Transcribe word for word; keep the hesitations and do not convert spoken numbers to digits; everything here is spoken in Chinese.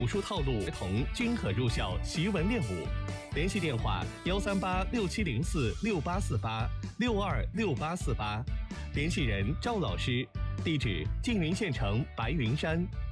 武术套路同均可入校习文练武。联系电话：幺三八六七零四六八四八六二六八四八。联系人：赵老师。地址：缙云县城白云山。